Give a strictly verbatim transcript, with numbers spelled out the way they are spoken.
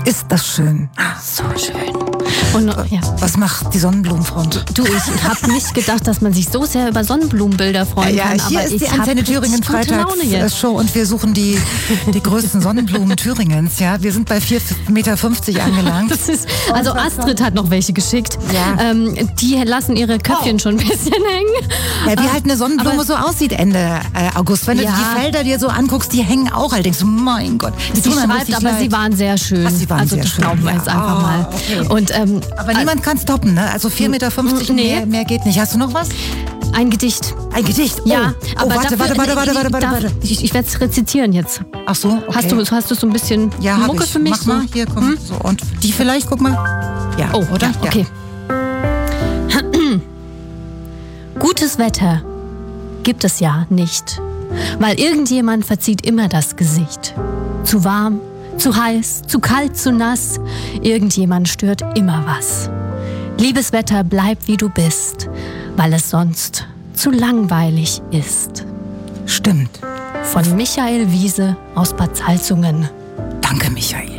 Ist das schön. So schön. Und, ja. Was macht die Sonnenblumenfront? Du, ich habe nicht gedacht, dass man sich so sehr über Sonnenblumenbilder freuen ja, kann. Ja, hier aber ist ich die Antenne Thüringen Freitagsshow und wir suchen die, die größten Sonnenblumen Thüringens. Ja, wir sind bei vier Meter fünfzig angelangt. Das ist, also Astrid hat noch welche geschickt. Ja. Ähm, die lassen ihre Köpfchen oh. schon ein bisschen hängen. Ja, wie halt eine Sonnenblume aber, so aussieht Ende äh, August. Wenn ja. du die Felder dir so anguckst, die hängen auch halt. Denkst du, mein Gott. Sie schreibt, aber leid. sie waren sehr schön. Ach, sie waren also sehr das schön. glauben wir ja. jetzt einfach oh, mal. Okay. Und, ähm, aber niemand kann es toppen, ne? Also vier Meter fünfzig nee. mehr, mehr geht nicht. Hast du noch was? Ein Gedicht. Ein Gedicht? Oh. Ja, oh, aber warte, dafür, warte, warte, warte, warte, warte. Ich, ich werde es rezitieren jetzt. Ach so, okay. Hast du, hast du so ein bisschen ja, Mucke ich. für mich? Mach mal, hier, komm. Hm? So, und die vielleicht, guck mal. Ja, oh, oder? Ja, okay. Ja. Gutes Wetter gibt es ja nicht, weil irgendjemand verzieht immer das Gesicht. Zu warm, zu heiß, zu kalt, zu nass, irgendjemand stört immer was. Liebes Wetter, bleib wie du bist, weil es sonst zu langweilig ist. Stimmt. Von Michael Wiese aus Bad Salzungen. Danke, Michael.